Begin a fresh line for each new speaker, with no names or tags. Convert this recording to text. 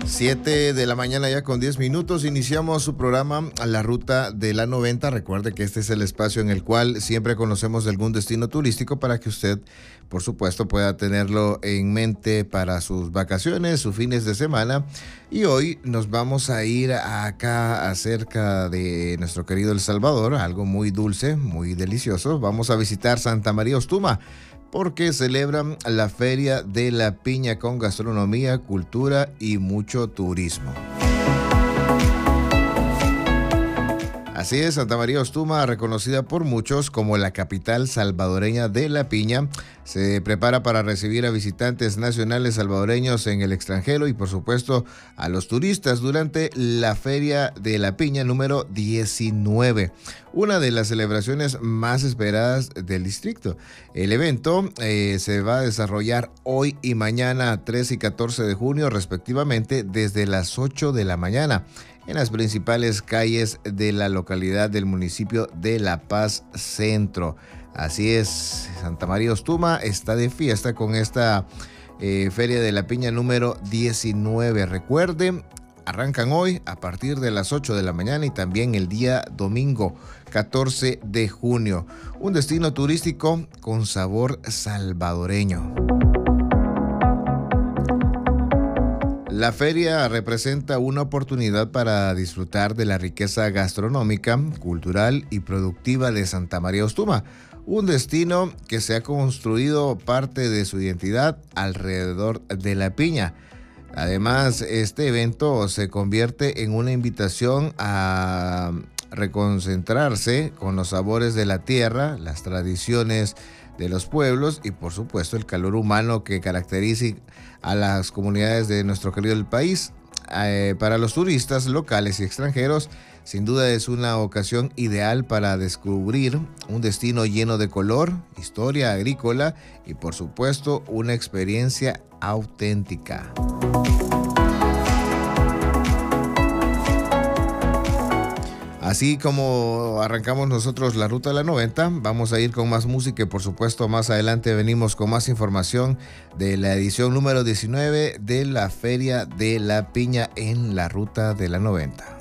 7 de la mañana ya con 10 minutos. Iniciamos su programa La Ruta de la 90. Recuerde que este es el espacio en el cual siempre conocemos de algún destino turístico para que usted, por supuesto, pueda tenerlo en mente para sus vacaciones, sus fines de semana. Y hoy nos vamos a ir acá acerca de nuestro querido El Salvador, algo muy dulce, muy delicioso. Vamos a visitar Santa María Ostuma, porque celebran la Feria de la Piña con gastronomía, cultura y mucho turismo. Así es, Santa María Ostuma, reconocida por muchos como la capital salvadoreña de la piña, se prepara para recibir a visitantes nacionales salvadoreños en el extranjero y, por supuesto, a los turistas durante la Feria de la Piña número 19, una de las celebraciones más esperadas del distrito. El evento se va a desarrollar hoy y mañana, 3 y 14 de junio, respectivamente, desde las 8 de la mañana. En las principales calles de la localidad del municipio de La Paz Centro. Así es, Santa María Ostuma está de fiesta con esta Feria de la Piña número 19. Recuerden, arrancan hoy a partir de las 8 de la mañana y también el día domingo 14 de junio. Un destino turístico con sabor salvadoreño. La feria representa una oportunidad para disfrutar de la riqueza gastronómica, cultural y productiva de Santa María Ostuma, un destino que se ha construido parte de su identidad alrededor de la piña. Además, este evento se convierte en una invitación a reconcentrarse con los sabores de la tierra, las tradiciones de los pueblos y, por supuesto, el calor humano que caracteriza a las comunidades de nuestro querido país. Para los turistas locales y extranjeros, sin duda es una ocasión ideal para descubrir un destino lleno de color, historia agrícola y, por supuesto, una experiencia auténtica. Así como arrancamos nosotros la Ruta de la 90, vamos a ir con más música y, por supuesto, más adelante venimos con más información de la edición número 19 de la Feria de la Piña en la Ruta de la 90.